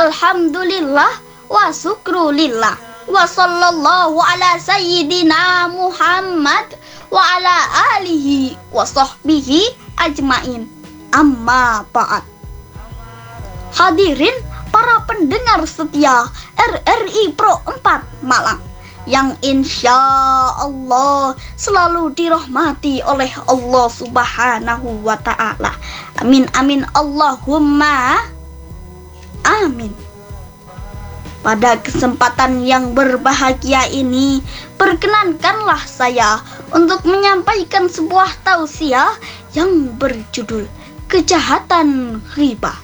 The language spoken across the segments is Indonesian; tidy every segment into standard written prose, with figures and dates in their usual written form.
Alhamdulillah wa syukrulillah. Wa sallallahu ala sayyidina Muhammad wa ala alihi wa sahbihi ajmain. Amma ba'd. Hadirin para pendengar setia RRI Pro 4 Malang yang insya Allah selalu dirahmati oleh Allah Subhanahu wa Ta'ala. Amin amin Allahumma amin. Pada kesempatan yang berbahagia ini, perkenankanlah saya untuk menyampaikan sebuah tausiah yang berjudul Kejahatan Ghibah.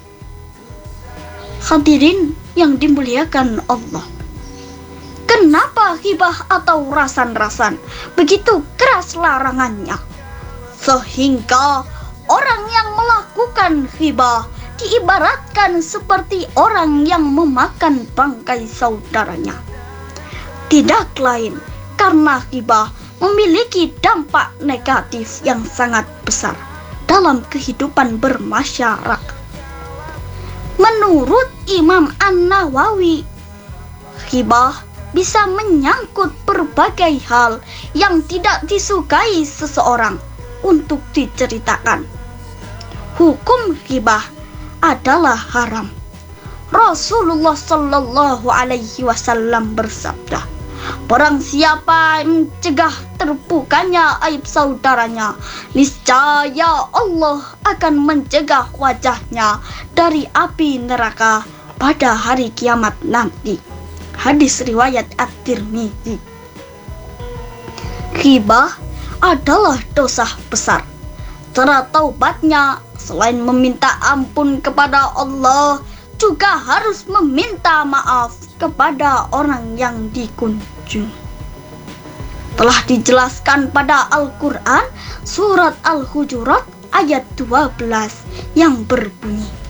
Hadirin yang dimuliakan Allah, kenapa ghibah atau rasan-rasan begitu keras larangannya, sehingga orang yang melakukan ghibah diibaratkan seperti orang yang memakan bangkai saudaranya? Tidak lain karena ghibah memiliki dampak negatif yang sangat besar dalam kehidupan bermasyarakat. Menurut Imam An-Nawawi, ghibah bisa menyangkut berbagai hal yang tidak disukai seseorang untuk diceritakan. Hukum ghibah adalah haram. Rasulullah Sallallahu Alaihi Wasallam bersabda, barang siapa mencegah terbukanya aib saudaranya, niscaya Allah akan mencegah wajahnya dari api neraka pada hari kiamat nanti. Hadis riwayat At-Tirmidzi. Ghibah adalah dosa besar. Cara taubatnya selain meminta ampun kepada Allah, juga harus meminta maaf kepada orang yang dikunjung. Telah dijelaskan pada Al-Quran surat Al-Hujurat ayat 12 yang berbunyi,